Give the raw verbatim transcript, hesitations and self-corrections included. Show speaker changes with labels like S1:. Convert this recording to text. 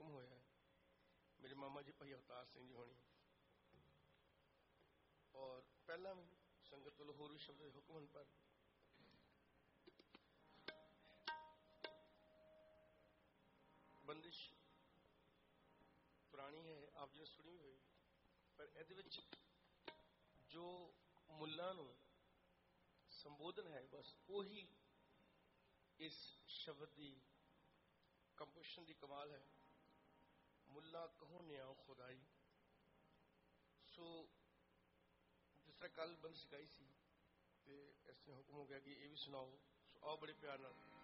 S1: हुक्म होया है। मेरे मामा जी भाई अवतार सिंह जी होनी और पहला भी संगत वालों होर भी शब्द हुक्म पर बंदिश पुरानी है, आप जी सुनी हुई, पर ये जो मुल्लां नूं संबोधन है बस वही इस शब्द की कंपोजिशन की कमाल है। मुल्ला कहो न्याओ खुदाई। सो जिस तरह कल बंद सिखाई सी ते इसने हुक्म हो गया कि ये भी सुनाओ। सो आओ बड़े प्यार नाल